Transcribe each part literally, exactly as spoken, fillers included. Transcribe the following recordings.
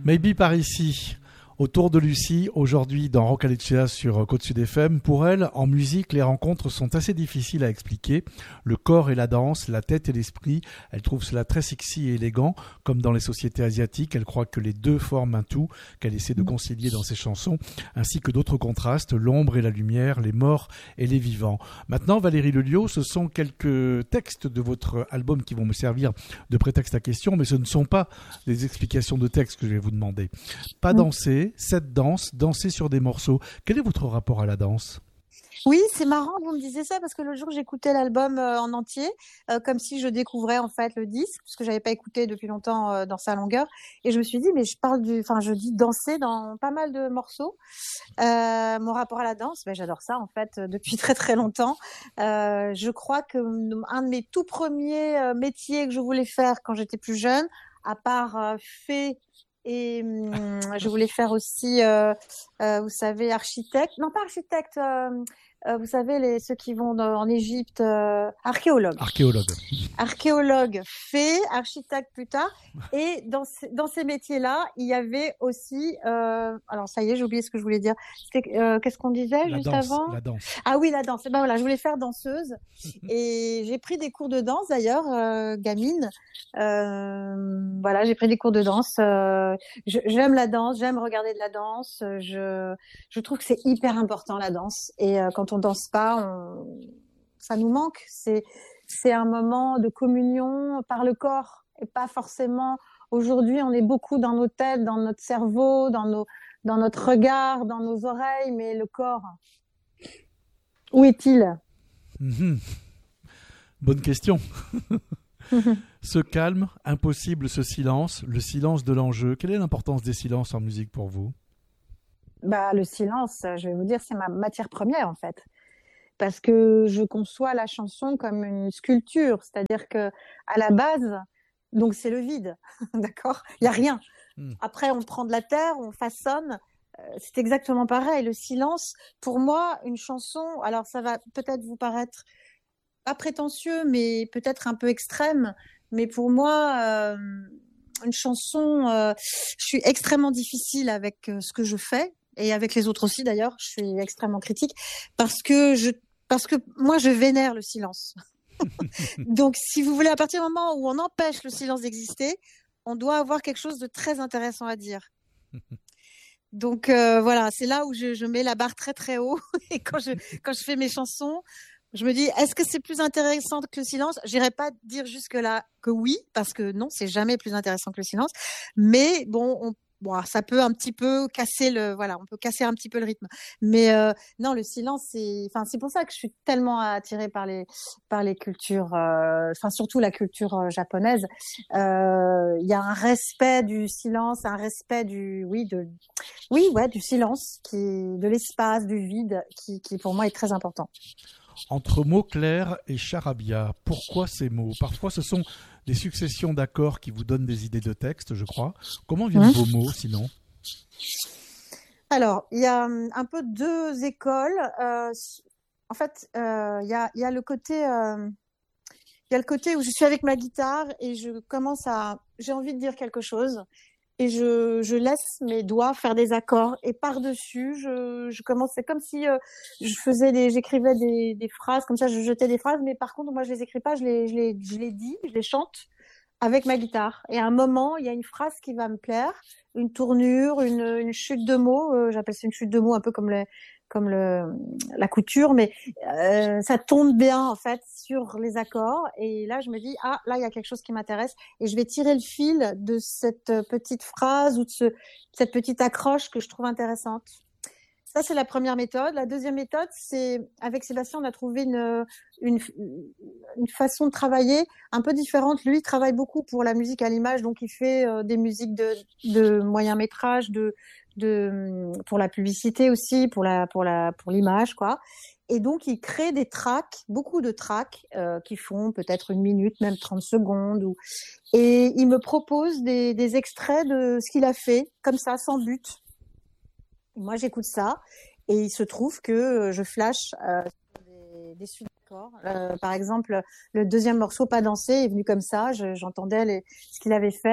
Maybe par ici. Autour de Lucie, aujourd'hui dans Rock Alecea sur Côte Sud F M. Pour elle, en musique, les rencontres sont assez difficiles à expliquer. Le corps et la danse, la tête et l'esprit, elle trouve cela très sexy et élégant. Comme dans les sociétés asiatiques, elle croit que les deux forment un tout, qu'elle essaie de concilier dans ses chansons, ainsi que d'autres contrastes, l'ombre et la lumière, les morts et les vivants. Maintenant, Valérie Lelio, ce sont quelques textes de votre album qui vont me servir de prétexte à question, mais ce ne sont pas des explications de texte que je vais vous demander. Pas danser, cette danse, danser sur des morceaux. Quel est votre rapport à la danse ? Oui, c'est marrant que vous me disiez ça parce que l'autre jour j'écoutais l'album euh, en entier, euh, comme si je découvrais en fait le disque, parce que j'avais pas écouté depuis longtemps euh, dans sa longueur, et je me suis dit mais je parle du, enfin je dis danser dans pas mal de morceaux. Euh, mon rapport à la danse, ben j'adore ça en fait euh, depuis très très longtemps. Euh, je crois que un de mes tout premiers euh, métiers que je voulais faire quand j'étais plus jeune, à part euh, fée. Et hum, je voulais faire aussi, euh, euh, vous savez, architecte. Non, pas architecte. Euh, euh, vous savez, les ceux qui vont dans, en Égypte, euh, archéologue. Archéologue. Archéologue, fait, architecte plus tard. Et dans ces, dans ces métiers-là, il y avait aussi. Euh, alors ça y est, j'ai oublié ce que je voulais dire. C'était, euh, qu'est-ce qu'on disait La juste danse, avant ? la danse. Ah oui, la danse. Ben voilà, je voulais faire danseuse. Et j'ai pris des cours de danse d'ailleurs, euh, gamine. Euh, voilà, j'ai pris des cours de danse. Euh, je, j'aime la danse, j'aime regarder de la danse. Je, je trouve que c'est hyper important la danse. Et euh, quand on danse pas, on, ça nous manque. C'est, c'est un moment de communion par le corps et pas forcément. Aujourd'hui, on est beaucoup dans nos têtes, dans notre cerveau, dans nos, dans notre regard, dans nos oreilles, mais le corps, où est-il ? Mmh. Bonne question. Ce calme, impossible ce silence, le silence de l'enjeu. Quelle est l'importance des silences en musique pour vous ? Bah, le silence, je vais vous dire, c'est ma matière première en fait. Parce que je conçois la chanson comme une sculpture. C'est-à-dire que à la base, donc c'est le vide, d'accord ? Il n'y a rien. Mm. Après, on prend de la terre, on façonne. C'est exactement pareil. Le silence, pour moi, une chanson, alors ça va peut-être vous paraître pas prétentieux, mais peut-être un peu extrême. Mais pour moi, euh, une chanson, euh, je suis extrêmement difficile avec euh, ce que je fais et avec les autres aussi d'ailleurs. Je suis extrêmement critique parce que je, parce que moi, je vénère le silence. Donc, si vous voulez, à partir du moment où on empêche le silence d'exister, on doit avoir quelque chose de très intéressant à dire. Donc euh, voilà, c'est là où je, je mets la barre très très haut. Et quand je quand je fais mes chansons, je me dis, est-ce que c'est plus intéressant que le silence ? J'irai pas dire jusque-là que oui, parce que non, c'est jamais plus intéressant que le silence. Mais bon, on, bon ça peut un petit peu casser le, voilà, on peut casser un petit peu le rythme. Mais euh, non, le silence, c'est, enfin, c'est pour ça que je suis tellement attirée par les, par les cultures, euh, enfin surtout la culture euh, japonaise. Il euh, y a un respect du silence, un respect du, oui, de, oui, ouais, du silence, qui, de l'espace, du vide, qui, qui pour moi est très important. Entre mots clairs et charabia, pourquoi ces mots ? Parfois, ce sont des successions d'accords qui vous donnent des idées de texte, je crois. Comment viennent mmh. vos mots, sinon ? Alors, il y a un peu deux écoles. Euh, en fait, il euh, y, a, y a le côté, euh, y a le côté où je suis avec ma guitare et je commence à, j'ai envie de dire quelque chose. Et je, je laisse mes doigts faire des accords et par-dessus, je, je commence. C'est comme si euh, je faisais des, j'écrivais des, des phrases comme ça, je jetais des phrases, mais par contre, moi, je les écris pas, je les, je les, je les dis, je les chante avec ma guitare. Et à un moment, il y a une phrase qui va me plaire, une tournure, une, une chute de mots. Euh, j'appelle ça une chute de mots, un peu comme les, comme le, la couture, mais euh, ça tombe bien en fait sur les accords. Et là, je me dis ah là il y a quelque chose qui m'intéresse et je vais tirer le fil de cette petite phrase ou de ce, cette petite accroche que je trouve intéressante. Ça c'est la première méthode. La deuxième méthode, c'est avec Sébastien, on a trouvé une une une façon de travailler un peu différente. Lui, il travaille beaucoup pour la musique à l'image, donc il fait euh, des musiques de de moyen métrage, de de pour la publicité aussi, pour la pour la pour l'image quoi. Et donc il crée des tracks, beaucoup de tracks euh, qui font peut-être une minute, même trente secondes ou et il me propose des des extraits de ce qu'il a fait comme ça sans but. Et moi j'écoute ça et il se trouve que je flash euh, des, des suites d'accords. Euh, par exemple, le deuxième morceau Pas danser est venu comme ça, je, j'entendais les, ce qu'il avait fait.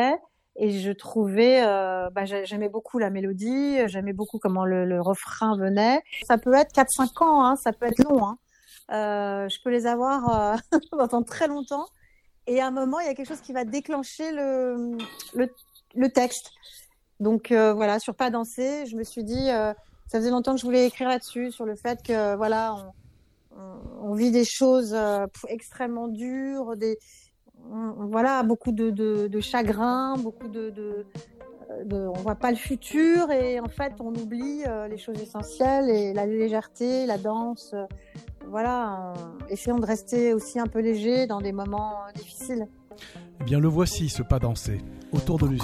Et je trouvais, euh, bah, j'aimais beaucoup la mélodie, j'aimais beaucoup comment le, le refrain venait. Ça peut être quatre cinq ans, hein, ça peut être long. Hein. Euh, je peux les avoir euh, pendant très longtemps. Et à un moment, il y a quelque chose qui va déclencher le, le, le texte. Donc euh, voilà, sur Pas danser, je me suis dit, euh, ça faisait longtemps que je voulais écrire là-dessus, sur le fait que voilà, on, on, on vit des choses euh, extrêmement dures, des on, voilà, beaucoup de, de, de chagrin, beaucoup de, de, de, on voit pas le futur et en fait on oublie euh, les choses essentielles et la légèreté, la danse, euh, voilà, en essayant de rester aussi un peu léger dans des moments euh, difficiles. Eh bien, le voici, ce Pas danser. Autour de Lucie.